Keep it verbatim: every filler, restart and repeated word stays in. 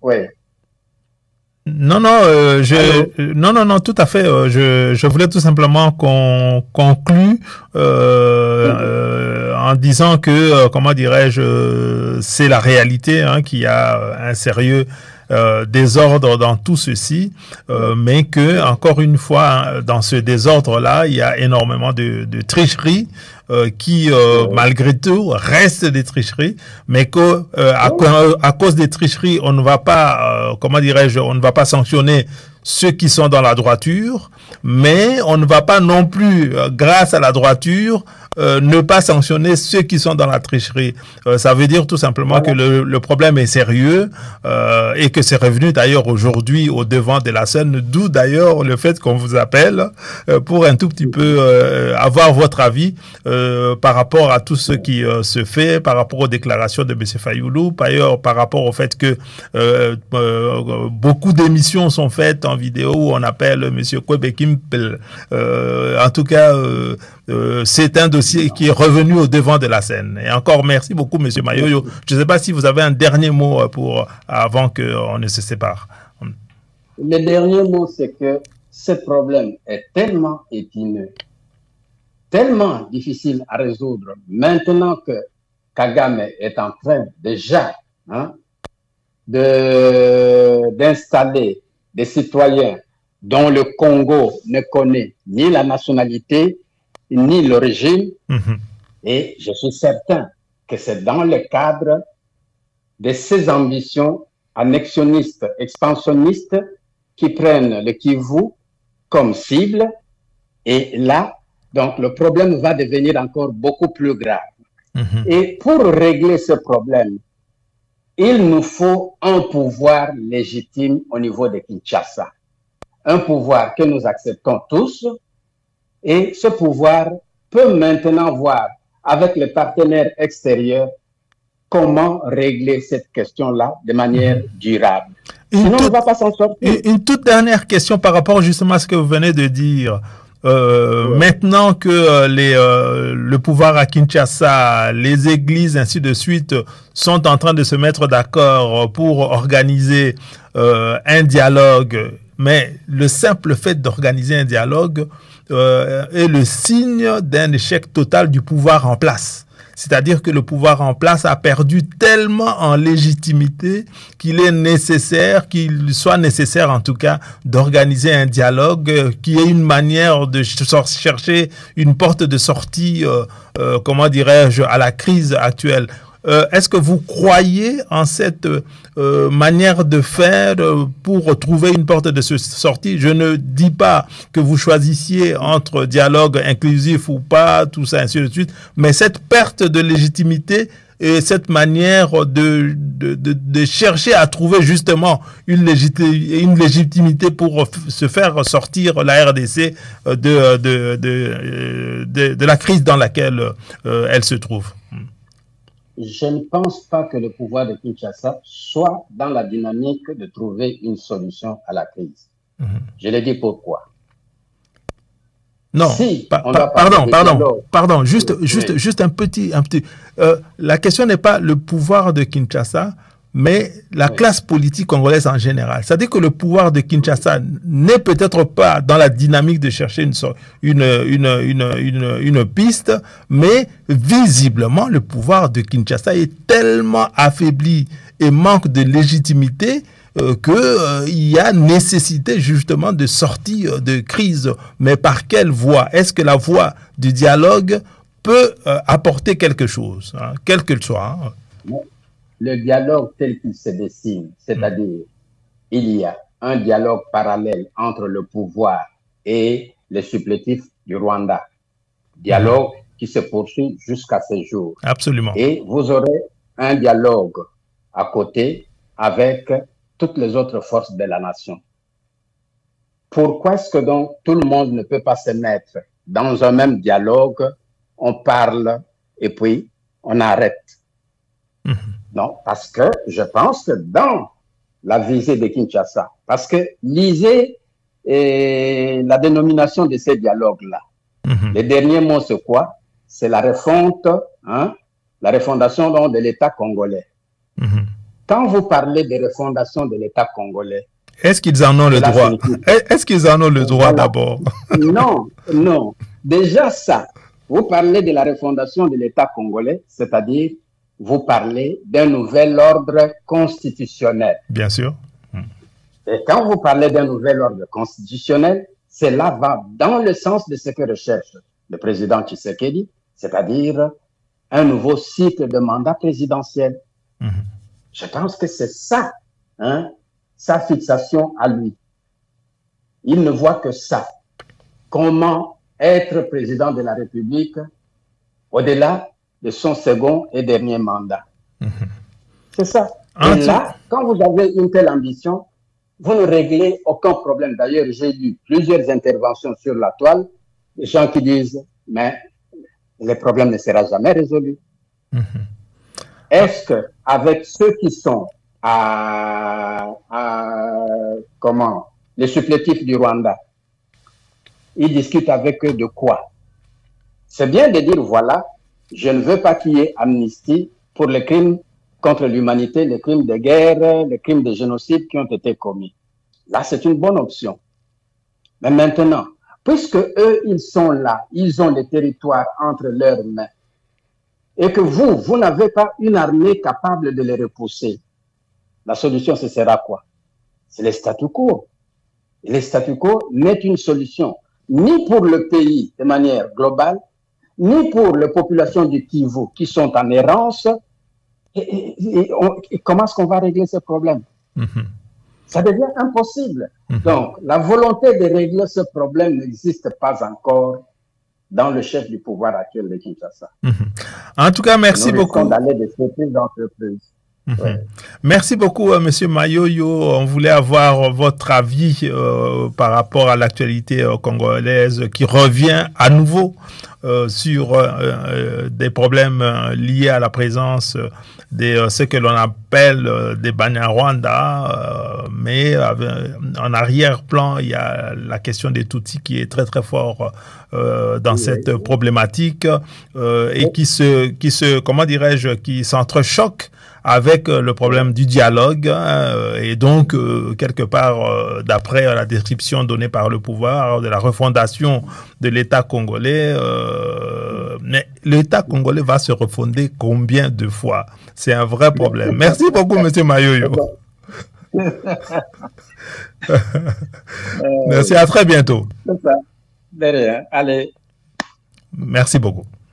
Oui. Non, non, euh, je, euh, non, non, non, tout à fait. Euh, je, je voulais tout simplement qu'on conclue euh, Mhm. euh, en disant que, euh, comment dirais-je, euh, c'est la réalité, hein, qu'il y a un sérieux euh, désordre dans tout ceci, euh, mais que, encore une fois, hein, dans ce désordre-là, il y a énormément de, de tricheries. Euh, qui, euh, Oui. malgré tout, restent des tricheries, mais que euh, à, Oui. à cause des tricheries, on ne va pas, euh, comment dirais-je, on ne va pas sanctionner ceux qui sont dans la droiture, mais on ne va pas non plus, euh, grâce à la droiture, euh, ne pas sanctionner ceux qui sont dans la tricherie. Euh, ça veut dire tout simplement Voilà. que le, le problème est sérieux euh, et que c'est revenu d'ailleurs aujourd'hui au devant de la scène, d'où d'ailleurs le fait qu'on vous appelle euh, pour un tout petit peu euh, avoir votre avis euh, par rapport à tout ce qui euh, se fait, par rapport aux déclarations de M. Fayoulou, par, ailleurs, par rapport au fait que euh, euh, beaucoup d'émissions sont faites en vidéo où on appelle M. Kwebekimpel. Euh, en tout cas, euh, euh, c'est un dossier qui est revenu au devant de la scène. Et encore merci beaucoup, M. Mayoyo. Je ne sais pas si vous avez un dernier mot pour, avant qu'on ne se sépare. Le dernier mot, c'est que ce problème est tellement épineux, tellement difficile à résoudre, maintenant que Kagame est en train déjà hein, de, d'installer des citoyens dont le Congo ne connaît ni la nationalité, ni l'origine. Mm-hmm. Et je suis certain que c'est dans le cadre de ces ambitions annexionnistes, expansionnistes, qui prennent le Kivu comme cible. Et là, donc, le problème va devenir encore beaucoup plus grave. Mm-hmm. Et pour régler ce problème, il nous faut un pouvoir légitime au niveau de Kinshasa. Un pouvoir que nous acceptons tous. Et ce pouvoir peut maintenant voir avec les partenaires extérieurs comment régler cette question-là de manière mmh. durable. Une Sinon, toute, on ne va pas s'en sortir. Une, une toute dernière question par rapport justement à ce que vous venez de dire. Euh, ouais. Maintenant que euh, les, euh, le pouvoir à Kinshasa, les églises, ainsi de suite, sont en train de se mettre d'accord pour organiser euh, un dialogue, mais le simple fait d'organiser un dialogue euh, est le signe d'un échec total du pouvoir en place. C'est-à-dire que le pouvoir en place a perdu tellement en légitimité qu'il est nécessaire, qu'il soit nécessaire en tout cas, d'organiser un dialogue qui est une manière de chercher une porte de sortie, euh, euh, comment dirais-je, à la crise actuelle. Euh, est-ce que vous croyez en cette euh, manière de faire pour trouver une porte de sortie? Je ne dis pas que vous choisissiez entre dialogue inclusif ou pas, tout ça, ainsi de suite, mais cette perte de légitimité et cette manière de, de, de, de chercher à trouver justement une, légiti- une légitimité pour se faire sortir la R D C de, de, de, de, de la crise dans laquelle euh, elle se trouve. Je ne pense pas que le pouvoir de Kinshasa soit dans la dynamique de trouver une solution à la crise. Mm-hmm. Je le dis pourquoi. Non, si pa- pa- pardon, pardon, dialogue, pardon, juste, oui, juste, oui. juste un petit, un petit. Euh, la question n'est pas le pouvoir de Kinshasa, mais la oui. classe politique congolaise en général. C'est-à-dire que le pouvoir de Kinshasa n'est peut-être pas dans la dynamique de chercher une, une, une, une, une, une piste, mais visiblement, le pouvoir de Kinshasa est tellement affaibli et manque de légitimité euh, qu'il euh, y a nécessité justement de sortie euh, de crise. Mais par quelle voie? Est-ce que la voie du dialogue peut euh, apporter quelque chose, hein, quel que soit hein? Le dialogue tel qu'il se dessine, c'est-à-dire mmh. il y a un dialogue parallèle entre le pouvoir et les supplétifs du Rwanda. Dialogue mmh. qui se poursuit jusqu'à ce jour. Absolument. Et vous aurez un dialogue à côté avec toutes les autres forces de la nation. Pourquoi est-ce que donc tout le monde ne peut pas se mettre dans un même dialogue? On parle et puis on arrête. Mmh. Non, parce que je pense que dans la visée de Kinshasa, parce que lisez eh, la dénomination de ces dialogues-là. Mm-hmm. Le dernier mot, c'est quoi? C'est la refonte, hein, la refondation donc, de l'État congolais. Mm-hmm. quand vous parlez de refondation de l'État congolais, est-ce qu'ils en ont le droit? Est-ce qu'ils en ont le droit voilà. d'abord? Non, non. Déjà ça, vous parlez de la refondation de l'État congolais, c'est-à-dire vous parlez d'un nouvel ordre constitutionnel. Bien sûr. Et quand vous parlez d'un nouvel ordre constitutionnel, cela va dans le sens de ce que recherche le président Tshisekedi, c'est-à-dire un nouveau cycle de mandat présidentiel. Mmh. Je pense que c'est ça, hein, sa fixation à lui. Il ne voit que ça. Comment être président de la République au-delà de son second et dernier mandat. Mmh. C'est ça. Et là, quand vous avez une telle ambition, vous ne réglez aucun problème. D'ailleurs, j'ai lu plusieurs interventions sur la toile, des gens qui disent, mais le problème ne sera jamais résolu. Mmh. Est-ce qu'avec ceux qui sont à, à comment, les supplétifs du Rwanda, ils discutent avec eux de quoi? C'est bien de dire, voilà, je ne veux pas qu'il y ait amnistie pour les crimes contre l'humanité, les crimes de guerre, les crimes de génocide qui ont été commis. Là, c'est une bonne option. Mais maintenant, puisque eux, ils sont là, ils ont les territoires entre leurs mains, et que vous, vous n'avez pas une armée capable de les repousser, la solution, ce sera quoi? C'est le statu quo. Et le statu quo n'est une solution ni pour le pays de manière globale, ni pour les populations du Kivu qui sont en errance. Et, et, et, on, et comment est-ce qu'on va régler ce problème? Mm-hmm. Ça devient impossible. Mm-hmm. Donc, la volonté de régler ce problème n'existe pas encore dans le chef du pouvoir actuel de Kinshasa. Mm-hmm. En tout cas, merci Nous beaucoup. D'aller de petites entreprises. Mmh. Ouais. Merci beaucoup, euh, Monsieur Mayoyo. On voulait avoir votre avis euh, par rapport à l'actualité euh, congolaise qui revient à nouveau euh, sur euh, des problèmes euh, liés à la présence de euh, ce que l'on appelle euh, des Banyarwanda, euh, mais euh, en arrière-plan, il y a la question des Tutsis qui est très très fort euh, dans oui, cette oui. problématique euh, et oui. qui se, qui se, comment dirais-je, qui s'entrechoque avec euh, le problème du dialogue hein, et donc euh, quelque part euh, d'après la description donnée par le pouvoir de la refondation de l'État congolais, euh, mais l'État congolais va se refonder combien de fois? C'est un vrai problème. Merci beaucoup, Monsieur Mayoyo. Merci, à très bientôt. C'est ça. De rien. Allez. Merci beaucoup.